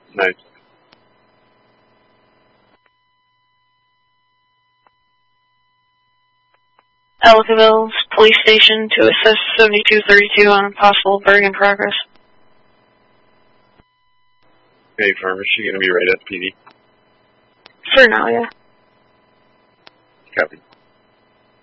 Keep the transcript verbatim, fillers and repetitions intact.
Nice. Ellicottville's police station to assist seventy-two thirty-two on a possible burg in progress. Hey, Farmer, she gonna be right at P D? For now, yeah. Copy.